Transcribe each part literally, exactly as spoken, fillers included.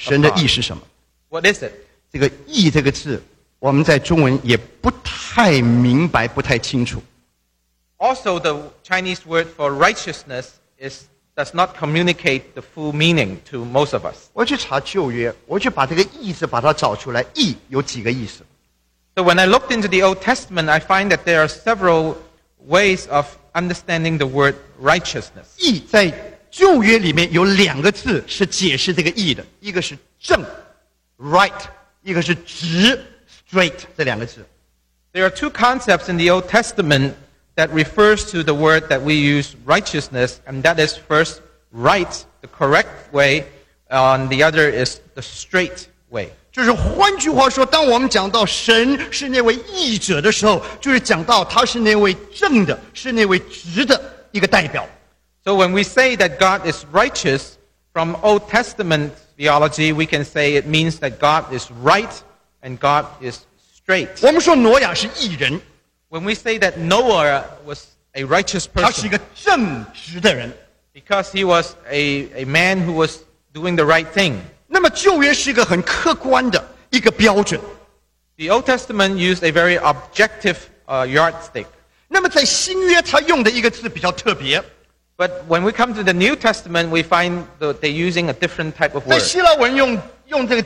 神的义是什么？ What is it? 这个义这个字，我们在中文也不太明白，不太清楚。 Also, the Chinese word for righteousness is, does not communicate the full meaning to most of us. 我去查旧约，我去把这个义字把它找出来，义有几个意思？ So when I looked into the Old Testament, I find that there are several ways of understanding the word righteousness. 义在旧约里面有两个字是解释这个义的，一个是正 （right）， 一个是直 （straight） 这两个字。 There are two concepts in the Old Testament that refers to the word that we use, righteousness, and that is first right, the correct way, and the other is the straight way. 就是换句话说，当我们讲到神是那位义者的时候，就是讲到他是那位正的，是那位直的一个代表。 So when we say that God is righteous, from Old Testament theology, we can say it means that God is right and God is straight. 我们说挪亚是义人， When we say that Noah was a righteous 他是一 person 个正直的人。 because he was a, a man who was doing the right thing. 那么旧约是一个很客观的一个标准。 The Old Testament used a very objective uh, yardstick. 那么在新约，他用的一个字比较特别， But when we come to the New Testament, we find that they're using a different type of 在 word. 希腊文用用这个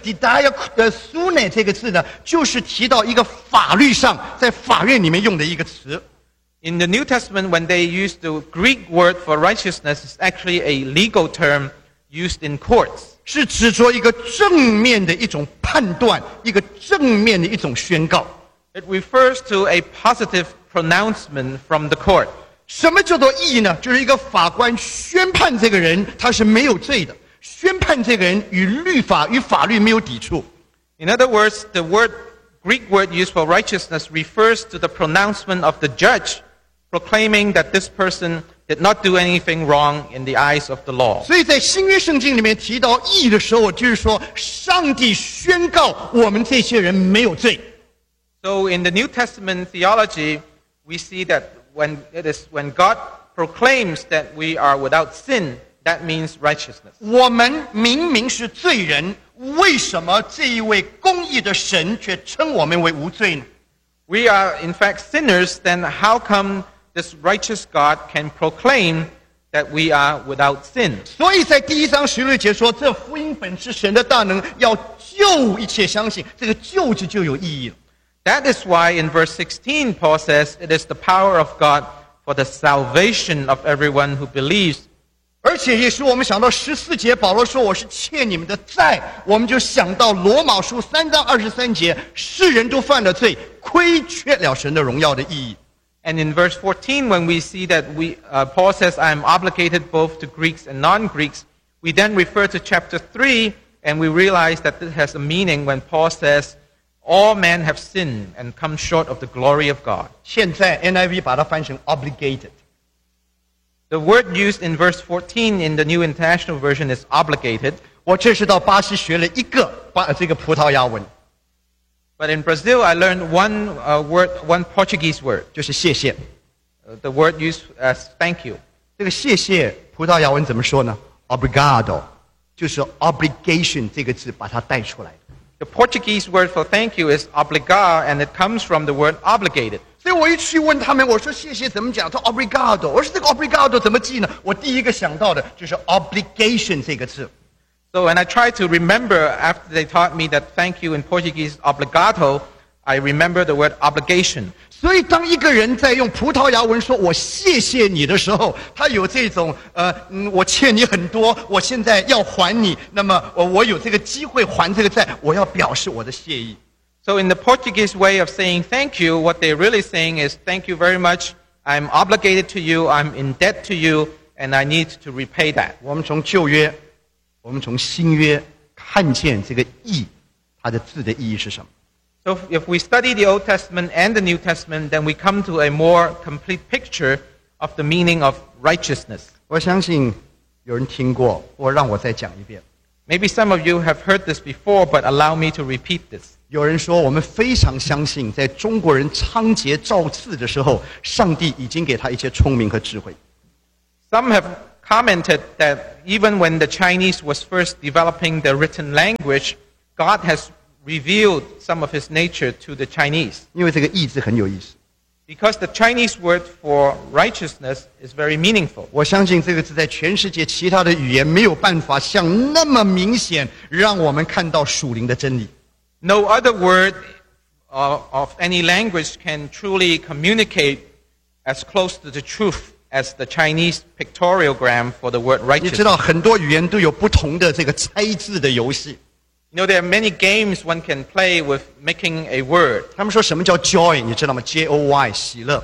didaia这个字呢，就是提到一个法律上在法院里面用的一个词。 In the New Testament, when they use the Greek word for righteousness, it's actually a legal term used in courts. 是指着一个正面的一种判断，一个正面的一种宣告。 It refers to a positive pronouncement from the court. 什么叫做义呢？就是一个法官宣判这个人他是没有罪的，宣判这个人与律法与法律没有抵触。 In other words, the word Greek word used for righteousness refers to the pronouncement of the judge, proclaiming that this person did not do anything wrong in the eyes of the law. 所以在新约圣经里面提到义的时候，就是说上帝宣告我们这些人没有罪。 So in the New Testament theology, we see that when it is when God proclaims that we are without sin, that means righteousness. 我们明明是罪人，为什么这一位公义的神却称我们为无罪呢？ We are in fact sinners, then how come this righteous God can proclaim that we are without sin? 所以在第一章十六节说，这福音本是神的大能，要救一切相信。这个救字就有意义了。 That is why in verse sixteen, Paul says, it is the power of God for the salvation of everyone who believes. 而且也使我们想到十四节，保罗说我是欠你们的债，我们就想到罗马书三章二十三节，世人都犯了罪，亏缺了神的荣耀的意义。 And in verse fourteen, when we see that we, uh, Paul says, I am obligated both to Greeks and non-Greeks, we then refer to chapter three, and we realize that this has a meaning when Paul says, all men have sinned and come short of the glory of God. 现在 N I V 把它翻成 obligated。 The word used in verse fourteen in the New International Version is obligated, 我这是到巴西学了一个巴这个葡萄牙文， but in Brazil I learned one uh, word, one Portuguese word. 就是谢谢。 Uh, the word used as thank you. 这个谢谢葡萄牙文怎么说呢 ？obrigado， 就是 obligation 这个字把它带出来的。 The Portuguese word for thank you is obrigar, and it comes from the word obligated. 所以我一去问他们，我说谢谢怎么讲？他说 obrigado。我说这个 obrigado 怎么记呢？我第一个想到的就是 obligation 这个字。 So when I try to remember after they taught me that thank you in Portuguese is obrigado, I remember the word obligation. 所以当一个人在用葡萄牙文说我谢谢你的时候，他有这种呃，嗯，我欠你很多，我现在要还你，那么我我有这个机会还这个债，我要表示我的谢意。 So in the Portuguese way of saying thank you, what they're really saying is thank you very much, I'm obligated to you, I'm in debt to you, and I need to repay that. 我们从旧约，我们从新约看见这个义，它的字的意义是什么？ So if we study the Old Testament and the New Testament, then we come to a more complete picture of the meaning of righteousness. 我相信有人听过，我让我再讲一遍。 Maybe some of you have heard this before, but allow me to repeat this. 有人说，我们非常相信，在中国人仓颉造字的时候，上帝已经给他一些聪明和智慧。 Some have commented that even when the Chinese was first developing the written language, God has revealed some of his nature to the Chinese. 因为这个义字很有意思， Because the Chinese word for righteousness is very meaningful. 我相信这个字在全世界其他的语言没有办法像那么明显让我们看到属灵的真理。 No other word of, of any language can truly communicate as close to the truth as the Chinese pictorial for the word 你知道 righteousness. 很多语言都有不同的这个猜字的游戏。 You know, there are many games one can play with making a word. 他们说什么叫 joy， 你知道吗 ？J O Y 喜乐。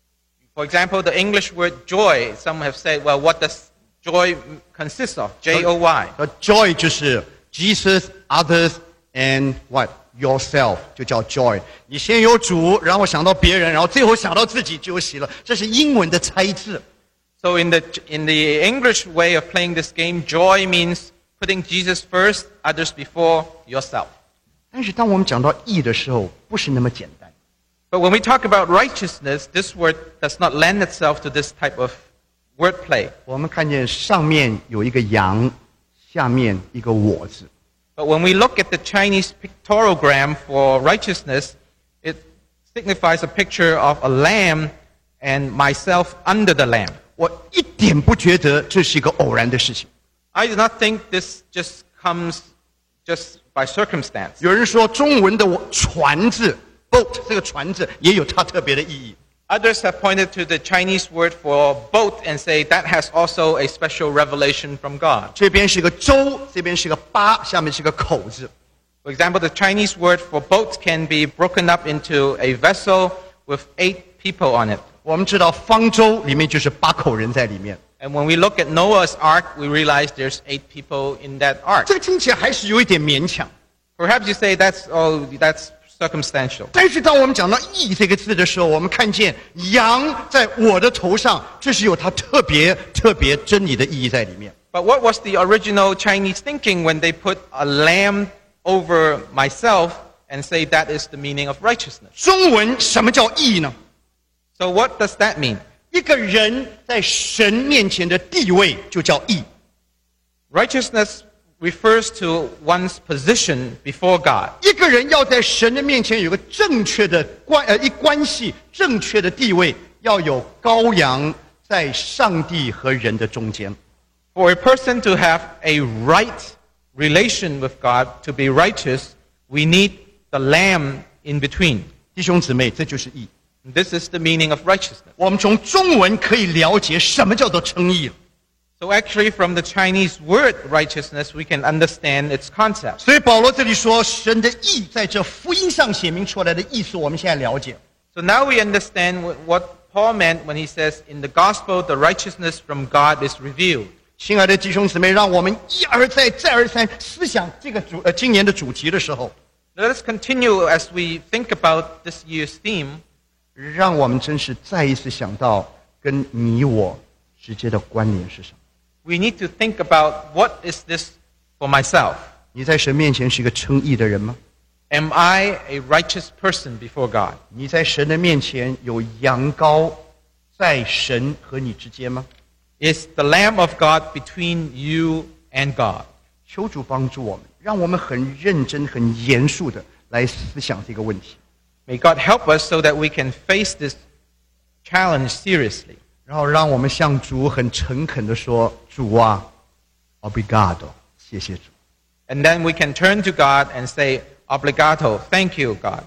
For example, the English word joy, some have said, well, what does joy consist of? J O Y. 呃 joy 就是 Jesus, others and what yourself 就叫 joy。你先有主，然后想到别人，然后最后想到自己就有喜乐。这是英文的猜字。 So in the, in the English way of playing this game, joy means putting Jesus first, others before yourself. 但是当我们讲到义的时候，不是那么简单。 But when we talk about righteousness, this word does not lend itself to this type of wordplay. 我们看见上面有一个羊，下面一个我字。 But when we look at the Chinese pictogram for righteousness, it signifies a picture of a lamb and myself under the lamb. 我一点不觉得这是一个偶然的事情。 I do not think this just comes just by circumstance. 有人说中文的“船”字 （boat） 这个“船”字也有它特别的意义。 Others have pointed to the Chinese word for boat and say that has also a special revelation from God. 这边是个舟，这边是个八，下面是个口字。 For example, the Chinese word for boat can be broken up into a vessel with eight people on it. 我们知道方舟里面就是八口人在里面。 And when we look at Noah's ark, we realize there's eight people in that ark. 这个听起来还是有一点勉强。 Perhaps you say that's oh that's circumstantial. 但是当我们讲到义这个字的时候，我们看见羊在我的头上，这是有它特别特别真理的意义在里面。 But what was the original Chinese thinking when they put a lamb over myself and say that is the meaning of righteousness? 中文什么叫义呢？ So what does that mean? 一个人在神面前的地位就叫义。 Righteousness refers to one's position before God. 一个人要在神的面前有个正确的关呃一关系，正确的地位，要有羔羊在上帝和人的中间。 For a person to have a right relation with God, to be righteous, we need the lamb in between. 弟兄姊妹，这就是义。 This is the meaning of righteousness. 我们从中文可以了解什么叫做称义。 So actually from the Chinese word righteousness, we can understand its concept. 所以保罗这里说，神的义在这福音上显明出来的意思，我们现在了解。 So now we understand what- what Paul meant when he says, in the gospel, the righteousness from God is revealed. 亲爱的弟兄姊妹，让我们一而再、再而三思想这个主呃今年的主题的时候， Let us continue as we think about this year's theme. 让我们真是再一次想到跟你我直接的关联是什么。 We need to think about what is this for myself? 你在神面前是一个称义的人吗？ Am I a righteous person before God? 你在神的面前有羊羔在神和你之间吗？ Is the Lamb of God between you and God? 求主帮助我们，让我们很认真、很严肃的来思想这个问题。 May God help us so that we can face this challenge seriously. 然后让我们向主很诚恳的说：“主啊 ，obrigado， 谢谢主。” And then we can turn to God and say, obligato, thank you, God.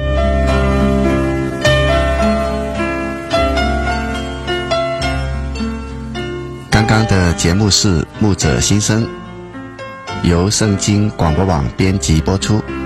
刚刚的节目是牧者心声，由圣经广播网编辑播出。